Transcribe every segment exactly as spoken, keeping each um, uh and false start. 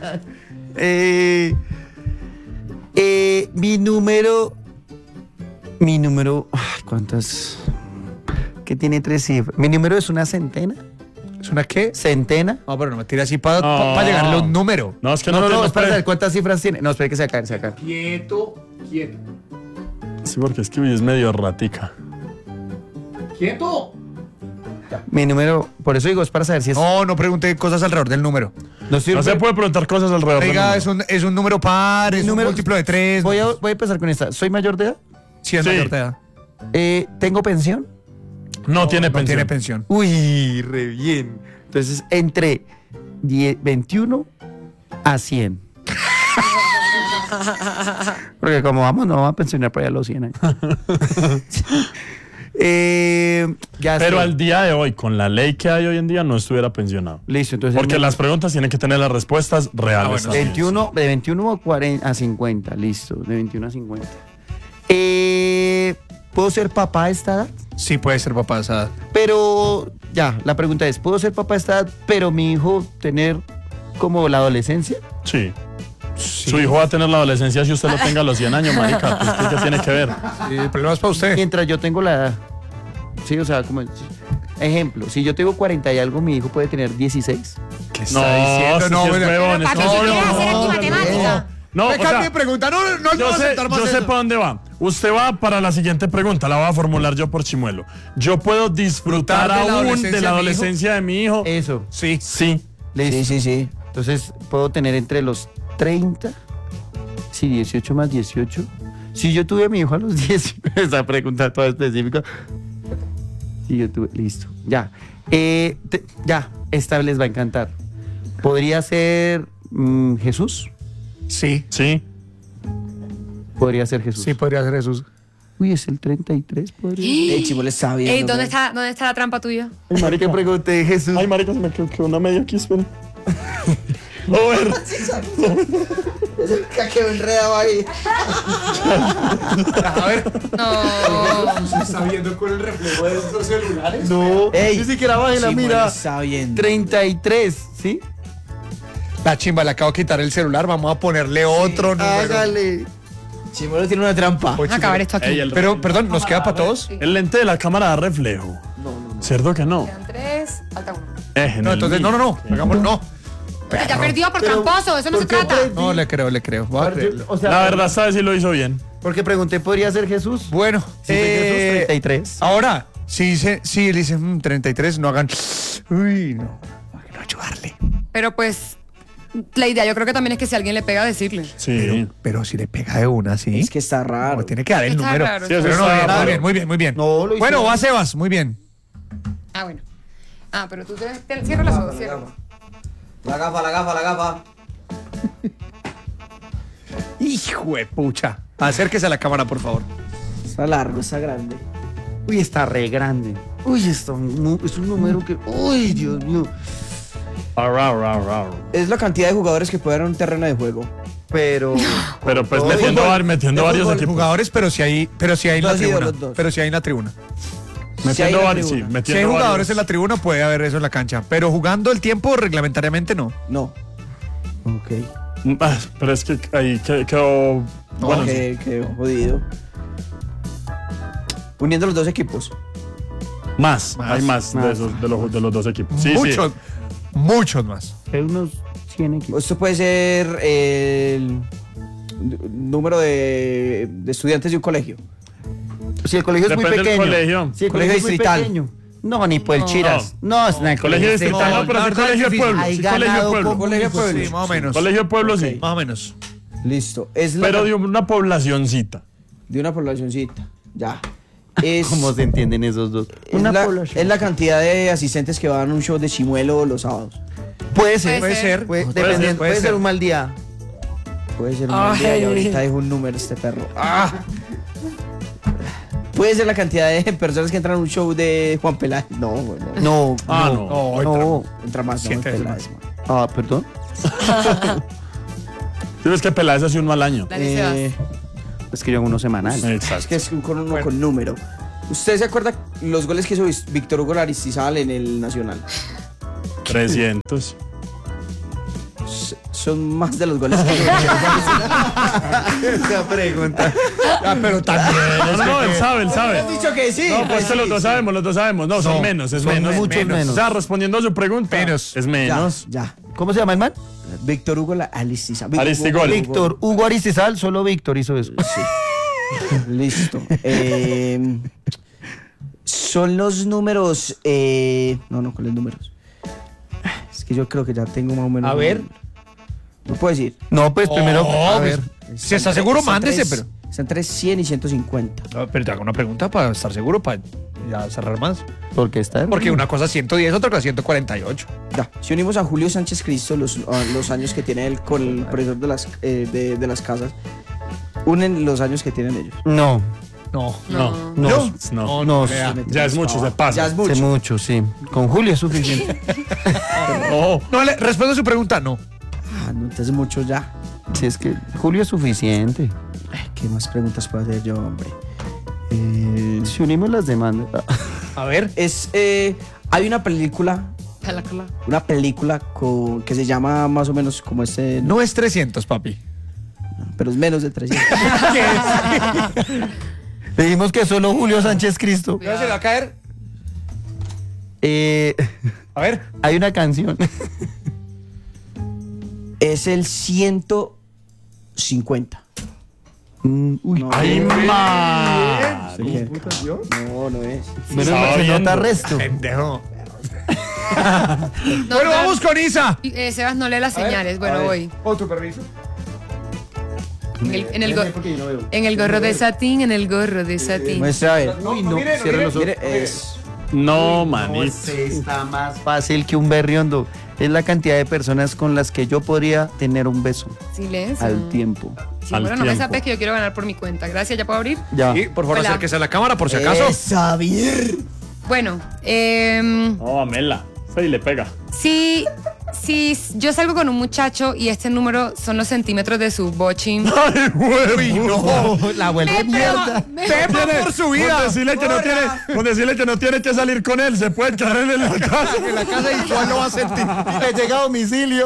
eh, eh, mi número... Mi número... Ay, ¿cuántas? ¿Qué tiene tres cifras? Mi número es una centena. ¿Es una qué? ¿Centena? No, pero no me tire así para No. pa, pa llegarle a un número. No, es que No, no, no, no, tiene es para pre- saber cuántas cifras tiene. No, espere que se acabe, se acabe. Quieto, quieto. Sí, porque es que hoy es medio ratica. ¡Quieto! Mi número, por eso digo, es para saber si es... No, no pregunte cosas alrededor del número. No sirve. No se puede preguntar cosas alrededor del Oiga, número. es un, es un número par, es Número- un múltiplo de tres. Voy a, voy a empezar con esta. ¿Soy mayor de edad? Sí, es Sí. mayor de edad. Eh, ¿Tengo pensión? No, tiene No pensión. tiene pensión. Uy, re bien. Entonces, entre diez, veintiuno a cien. Porque como vamos, no vamos a pensionar para allá a los cien años. eh, ya Pero sé. al día de hoy, con la ley que hay hoy en día, no estuviera pensionado. Listo, entonces... Porque me- las preguntas tienen que tener las respuestas reales. Ah, bueno, también. veintiuno, de veintiuno a, cuarenta, a cincuenta, listo. De veintiuno a cincuenta. Eh, ¿Puedo ser papá a esta edad? Sí, puede ser papá de esa edad. Pero, ya, la pregunta es, ¿puedo ser papá a esta edad, pero mi hijo tener como la adolescencia? Sí. Su hijo va a tener la adolescencia si usted lo tenga a los cien años, marica. Pues, ¿qué, qué tiene que ver? Sí, el problema es para usted. Mientras yo tengo la edad. Sí, o sea, como... Ejemplo, si yo tengo cuarenta y algo, mi hijo puede tener dieciséis. ¿Qué No, está diciendo? eso No, sí es bueno, huevón, ¿Para eso qué sí es quiere hacer huevón. aquí matemática? No, me o sea, cambie de pregunta. No, no, no, no yo voy a sé, aceptar más yo sé eso. para dónde va. Usted va para la siguiente pregunta, la voy a formular yo por Chimuelo. ¿Yo puedo disfrutar Disfrutar de la aún adolescencia de la de mi hijo? adolescencia de mi hijo? Eso. Sí. Sí. Listo. Sí, sí, sí. Entonces, puedo tener entre los treinta, sí, dieciocho más dieciocho. Si yo tuve a mi hijo a los diez, esa pregunta toda específica. Si yo tuve, listo, ya. Eh, te- ya, esta les va a encantar. ¿Podría ser mm, Jesús? Sí. Sí. Podría ser Jesús. Sí, podría ser Jesús. Uy, es el treinta y tres, podría. El Chimuelo está bien. Ey, ¿no? ¿dónde está, ¿dónde está la trampa tuya? Ay, marica, pregunté Jesús. Ay, marica, se me quedó, quedó una media aquí, espera. A ver. Ya quedó enredado ahí. A ver. No. ¿Se está viendo con el reflejo de los celulares? No, Ey, ni siquiera bajé la Chimuelo mira. está bien. treinta y tres, ¿sí? La chimba, le acabo de quitar el celular. Vamos a ponerle otro número. Hágale. Chimuelo tiene una trampa. Oye, Vamos a acabar esto aquí. Ey, el, Pero, perdón, ¿nos queda para todos? el lente de la cámara da reflejo. No, no, no. ¿Cierto que no? Quedan tres, falta uno. Eh, en No, el entonces, mío. no, no, no. Hagamos, no. Porque ya perdió por pero, tramposo, eso no ¿por se qué trata. perdí? No, le creo, le creo. Voy a creerle. O sea, La verdad, ¿sabes si lo hizo bien? porque pregunté, ¿podría ser Jesús? Bueno, Si soy eh, Jesús, treinta y tres. ahora, si dice, si le dicen mm, treinta y tres, no hagan. Uy, no. No ayudarle. Pero pues, la idea yo creo que también es que si alguien le pega, decirle. Sí. Pero, pero si le pega de una, sí. Es que está raro. No, tiene que dar el Está número. raro. Sí, eso Pero no, está bien, raro. muy bien, muy bien, muy bien. No, lo hizo Bueno, bien. va Sebas, muy bien. Ah, bueno. Ah, pero tú te, te cierra los ojos, cierra. La gafa, la gafa, la gafa. Hijo de pucha. Acérquese a la cámara, por favor. Está largo, está grande. Uy, está re grande. Uy, está un nu- es un número que... Uy, Dios mío. Arra, arra, arra. Es la cantidad de jugadores que puede haber en un terreno de juego. Pero... Pero pues Todo metiendo, fútbol. var- metiendo De varios fútbol, equipos. Jugadores, pero si hay, pero si hay en la Dos tribuna. ídolos, dos. Pero si hay en la tribuna. Metiendo Si hay en la varios, sí. tribuna. Metiendo Si hay jugadores varios. en la tribuna, puede haber eso en la cancha. Pero jugando el tiempo, reglamentariamente no. No. Ok. Ah, pero es que ahí que- quedó. No, Bueno, que, que jodido. Uniendo los dos equipos. más, Más, hay más, más. De, esos, de, los, de los dos equipos. Sí, muchos, sí. muchos más. Hay unos cien equipos. Esto puede ser el número de, de estudiantes de un colegio. Si el colegio es muy Depende del pequeño. colegio. Si el Colegio colegio es muy distrital. pequeño. No, ni por el No. Chiras. No, es nada. Colegio distrital, no, pero la sí verdad colegio es de difícil. pueblo. Hay Sí, colegio de ganado pueblo. como- Colegio de pueblo. Sí, más o menos. Colegio de pueblo, sí. Más o menos. Listo. Es la Pero de una poblacioncita. de una poblacioncita. Ya. Es, ¿Cómo se entienden esos dos? es, Una la, población. es la cantidad de asistentes que van a un show de Chimuelo los sábados. Puede ser. Puede Puede ser. Puede, Puede dependiendo- ser, puede puede ser ser. un mal día. Puede ser un Ay. mal día y ahorita dijo un número este perro. Ah. Puede ser la cantidad de personas que entran a un show de Juan Peláez. No, bueno. No. Ah, no. no. No, No. Entra más, no, Siete veces Peláez, man. Ah, perdón. Tienes que Peláez hace un mal año. Dale, Sebas. Eh, Es que yo hago uno semanal. es Exacto. que es un- con uno con número. ¿Usted se acuerda los goles que hizo Víctor Hugo Laristizal en el Nacional? trescientos. S- son más de los goles que yo. Esa pregunta. Ah, pero también. No, no, no, él sabe, él sabe. Has dicho que sí. No, pues que los dos sabemos, los dos sabemos. No, son No, menos, es son menos. muchos menos. O sea, respondiendo a su pregunta. Menos. Es Ya, menos. ya. ¿Cómo se llama el man? Víctor Hugo la Alistiza. Aristigol. Víctor Hugo Aristizal, solo Víctor hizo eso. Listo. Eh, son los números. Eh, no, no, ¿cuáles números? Es que yo creo que ya tengo más o menos. A ver. No puedo decir. No, pues primero, Oh, a pues, ver. si está seguro, Están mándese, tres- pero. Están entre cien y ciento cincuenta. No, pero te hago una pregunta para estar seguro, para ya cerrar más. Porque está. Porque una cosa ciento diez, otra cosa ciento cuarenta y ocho. Ya. Si unimos a Julio Sánchez Cristo, los, a los años que tiene él con el profesor de las, eh, de, de las casas, unen los años que tienen ellos. No, No. No, no, no, no, no. no, crea. Ya es mucho, se pasa. Ya es mucho. sé mucho, sí. Con Julio es suficiente. Oh, No, le respondo a su pregunta, no. Ah, no, entonces mucho ya. Si es que Julio es suficiente. Ay, ¿qué más preguntas puedo hacer yo, hombre? Eh, Si unimos las demandas. A ver. es, eh, hay una película, Película. una película con, que se llama más o menos como este, No es trescientos, papi. pero es menos de trescientos. Dijimos que solo Julio Sánchez Cristo. ¿Ya se le va a caer? Eh, A ver. hay una canción. Es el ciento cincuenta. Mm, uy, No. ¡ay, man! No, no es. menos Estaba mal se viendo. nota resto. Pendejo. No, Bueno, no, vamos con Isa. eh, Sebas no lee las señales. Bueno, voy. Con tu permiso. En el, en, el go- en el gorro de satín, en el gorro de satín. Muestra a ver. Uy, no, mire, cierre los ojos. Mire, es. No, No, manito. este está más fácil que un berriondo. Es la cantidad de personas con las que yo podría tener un beso Silencio. al tiempo. Sí, Al bueno, no me tiempo. sapes que yo quiero ganar por mi cuenta. Gracias, ¿ya puedo abrir? Ya. Y por favor, Hola. acérquese a la cámara por si acaso. Es Xavier. Bueno, eh, No, Amela. Sí, le pega. si, si yo salgo con un muchacho y este número son los centímetros de su bochín. ¡Ay, huevo! No, la vuelve Me mierda. me- Tema por su vida. Con decirle, que no tiene, con decirle que no tiene que salir con él, se puede quedar en la casa. En la casa y cuál lo va a sentir. Le llega a domicilio.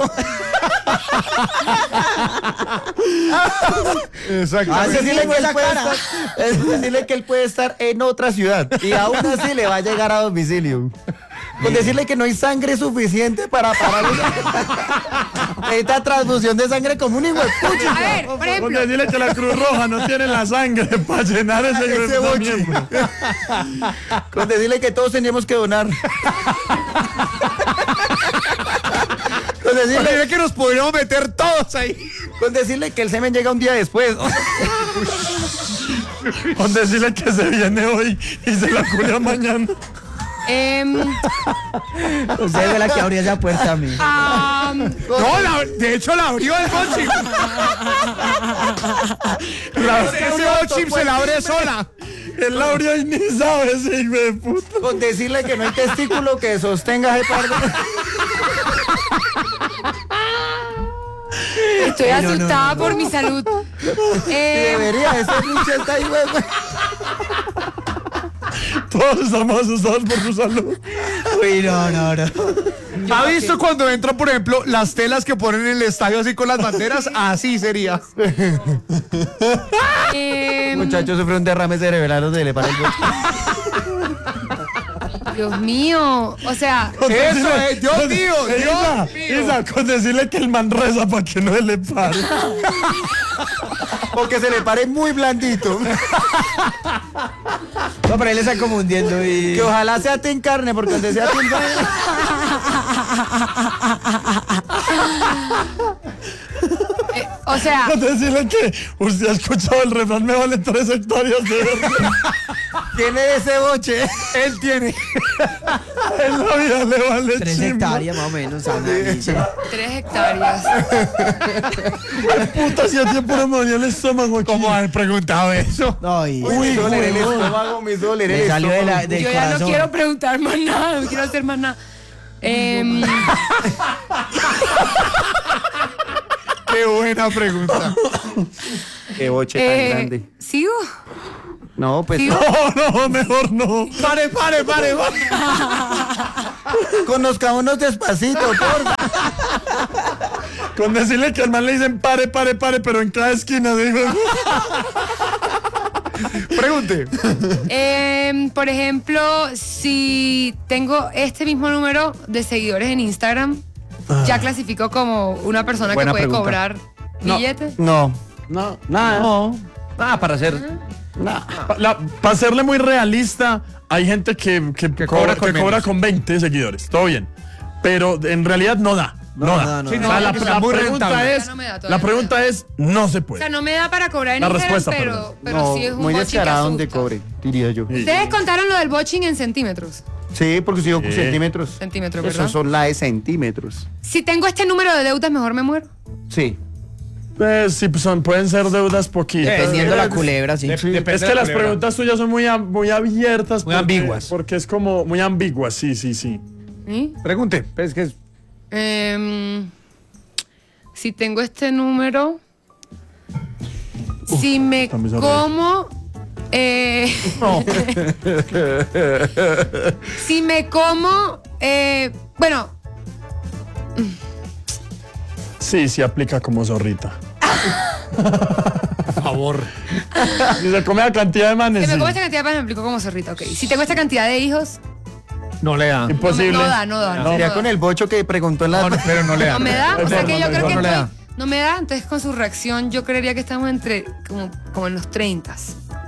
Exacto. Es decirle, que él puede estar, es decirle que él puede estar en otra ciudad y aún así le va a llegar a domicilio. Con decirle que no hay sangre suficiente para parar esta transfusión de sangre como un hijo de pucha. A ver, por Con ejemplo, decirle que la Cruz Roja no tiene la sangre para llenar ese, Ese ese boche. miembro. Con decirle que todos teníamos que donar. Con decirle, Mira que nos podríamos meter todos ahí. con decirle que el semen llega un día después. Con decirle que se viene hoy y se la culia mañana. em, Usted fue la que abrió esa puerta a mí. am, No, la- de hecho la abrió el bochim. La ese bochim se la abre sola. El Laurio y ni sabe ese hijo de puta. Con decirle que no hay testículo que sostenga ese par de... estoy asustada por mi salud. Eh, Debería de ser un cheta ahí, güey. Todos estamos asustados por su salud. Uy, no, no, no. ¿Ha visto cuando entran, por ejemplo, las telas que ponen en el estadio así con las banderas? Así sería. em, Muchacho sufre un derrame cerebral, se le para el boche. Dios mío, o sea, Eso es, Dios mío, Eh, Dios Isa, mío. Isa, con decirle que el man reza para que no se le pare. O que se le pare muy blandito. No, pero él le está confundiendo y. Que ojalá sea en carne, porque donde sea en carne. eh, o sea, Con decirle que usted ha escuchado el refrán, me vale tres hectáreas de verde. Tiene ese boche. Él tiene. En la vida le vale Tres chimba. hectáreas más o menos. Ana, dice. tres hectáreas. Puta, si a tiempo no me dolía el estómago. ¿Cómo han preguntado eso? No, y. Uy, me duele el estómago, me duele Le el salió de la, estómago. del Yo ya no corazón. quiero preguntar más nada, no quiero hacer más nada. Em, Qué buena pregunta. Qué boche tan eh, grande. ¿Sigo? No, pues Sí. No, no, mejor no. Pare, pare, pare, pare. conozcámonos despacito, porfa. Con decirle que al man le dicen pare, pare, pare, pero en cada esquina, digo. Pregunte. Em, por ejemplo, si tengo este mismo número de seguidores en Instagram, ¿ya clasifico como una persona Buena que puede pregunta. cobrar billetes? No. No, nada. No. Ah, para hacer. Para serle muy realista, hay gente que, que, Que cobra, cobra con que cobra menos. con veinte seguidores, todo bien. Pero en realidad no da. No, No, da. no, no, Sí, no. O sea, no, la, que sea la muy pregunta rentable. es, Ya no me da, todavía la no me pregunta da. es, no se O puede. sea, no me da para cobrar en La Instagram, respuesta, pero, perdón. pero No, sí es un muy botching que descarado donde asusta. cobre, diría yo. Sí. Ustedes contaron lo del botching en centímetros. Sí, porque si yo Sí. centímetros. Centímetros, Esos ¿verdad? son la de centímetros. Si tengo este número de deudas, mejor me muero. Sí. Pues, sí, pues, son, pueden ser deudas poquitas. Dependiendo la culebra, sí. De- depende Es de que la las culebra. preguntas tuyas son muy, am- muy abiertas. Muy porque- ambiguas. Porque es como muy ambiguas, sí, sí, sí. ¿Sí? Pregunte. Es que es- Em, si tengo este número, si me está muy sonriente. como, eh, si me como, eh, bueno, Sí, sí aplica como zorrita. Por favor. Si se come la cantidad de manes, si me sí. como esta cantidad, pues me explico como zorrita, ok. Si tengo esta cantidad de hijos, No le da. no, me- Imposible. no da, no da. No, Sería no con da. el bocho que preguntó en la... No, no, pero no le da. No me da, o sea que yo No, creo no, que no le estoy, da. no me da, entonces con su reacción yo creería que estamos entre, como, como en los treinta.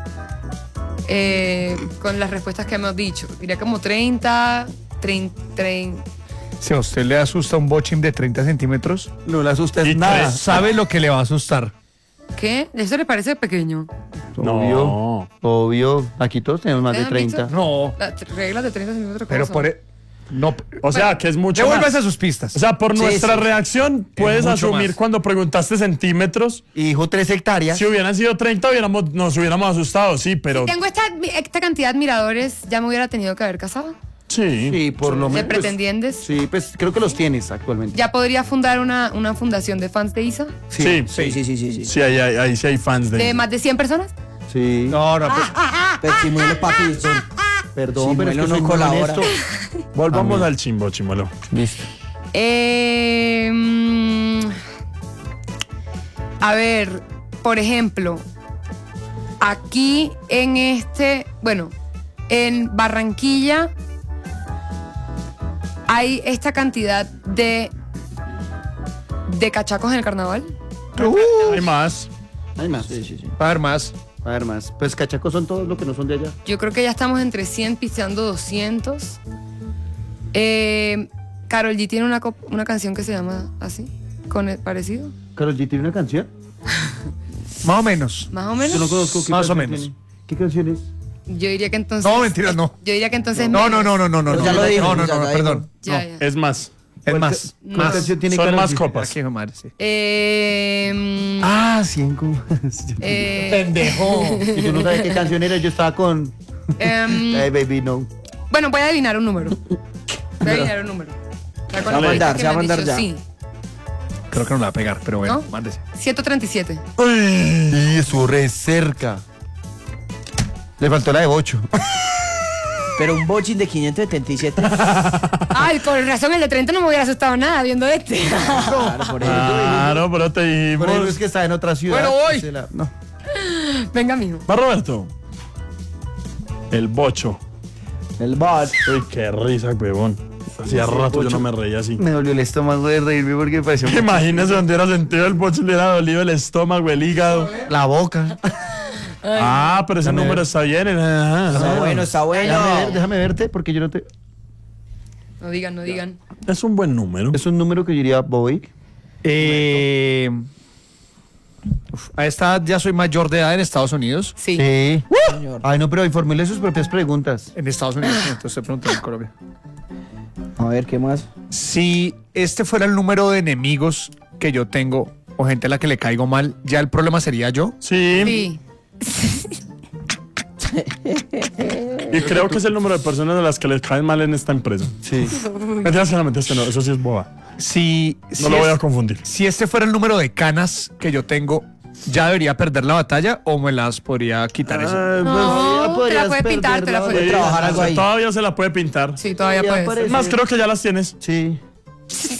Eh, con las respuestas que hemos dicho. Diría como treinta, treinta, treinta. Si a usted le asusta un bochín de treinta centímetros, No le asustes Y nada. tres. sabe lo que le va a asustar. ¿Qué? ¿Eso le parece pequeño? Obvio. No. Obvio. Aquí todos tenemos más de ¿Ustedes han treinta. visto? No, Las reglas de treinta centímetros. ¿cómo pero son? por... e- No, O sea, que es mucho devuelvas más. a sus pistas. O sea, por Sí, nuestra sí. reacción, puedes mucho asumir más. cuando preguntaste centímetros. Y dijo tres hectáreas. Si hubieran sido treinta, hubiéramos, nos hubiéramos asustado, sí, pero. Tengo esta, esta cantidad de admiradores, ya me hubiera tenido que haber casado. Sí. Sí, por lo De menos. pretendientes. Sí, pues creo que los tienes actualmente. Ya podría fundar una, una fundación de fans de Isa. Sí. Sí, sí, sí, sí. sí. Sí, ahí, ahí, ahí sí hay fans de. De más de cien personas. Sí. No, no, pues, Pero Chimuelo, papi, son- Perdón, pero es que Chimuelo soy no muy colabora. honesto. Volvamos Amén. al chimbo, chimuelo. Listo. Eh, mm, a ver, por ejemplo, aquí en este, bueno, en Barranquilla hay esta cantidad de de cachacos en el carnaval. Hay más. Hay más. Sí, sí, sí. va a haber más. A ver más. Pues cachacos son todos los que no son de allá. Yo creo que ya estamos entre cien pisteando doscientos. Eh, Karol G tiene una, cop- una canción que se llama así, con el parecido, Karol G tiene una canción. Más o menos. más o menos. Yo no conozco qué Más o canción menos. tiene. ¿Qué canción es? Yo diría que entonces. No, mentiras, no. Yo diría que entonces. No, no, menos. no, no, no, no. Pero ya no, lo dijo, no, no, ya no, lo perdón. Ya, No, ya. Es más. es ¿Cuál más. ca- ¿Cuál Más. canción tiene Son Karol más G? copas. Aquí, madre, sí. Eh, mm, Ah, cien copas. eh, Pendejo. Y tú no sabes qué canción era, yo estaba con. em, Ay, baby, no. bueno, voy a adivinar un número. Voy a adivinar un número. Ya con va a las mandar, respuestas que se va a me han mandar dicho, ya. Sí, Creo que no la va a pegar, pero bueno, ¿No? mándese. ciento treinta y siete. Y estuvo re cerca. Le faltó la de ocho. Pero un bochín de quinientos setenta y siete. Ay, con razón, el de treinta no me hubiera asustado nada viendo este. Claro, por eso. Claro, pero te dijimos. Por eso es que está en otra ciudad. Bueno, voy. Se la- No. Venga, mijo. Va, Roberto. El bocho. El bot. Uy, qué risa, huevón. Hacía Sí, rato yo bocho. no me reía así. Me dolió el estómago de reírme porque me pareció Imagínese donde hubiera sentido el bocho, le hubiera dolido el estómago, el hígado. la boca. Ah, pero ese Déjame número ver. está bien. ah, Está ah. bueno, está bueno. Déjame, ver, déjame verte porque yo no te. No digan, no digan. Es un buen número. Es un número que yo diría Boy. Eh, uf, a esta edad ya soy mayor de edad en Estados Unidos. Sí. Sí. Señor. Ay, no, pero informule sus propias preguntas. En Estados Unidos, entonces te pregunto en Colombia. A ver, ¿qué más? Si este fuera el número de enemigos que yo tengo o gente a la que le caigo mal, ¿ya el problema sería yo? Sí. Sí. Y creo que es el número de personas a las que les caen mal en esta empresa. Sí. Mentiras, solamente este no, eso sí es boba. Si, No si lo voy es- a confundir. si este fuera el número de canas que yo tengo, ¿ya debería perder la batalla o me las podría quitar eso? Ah, No, pues, te la podrías puede pintar, te la perder puede trabajar algo ahí. Todavía se la puede pintar. Sí, todavía Ya puede aparece. ser. Más creo que ya las tienes. Sí.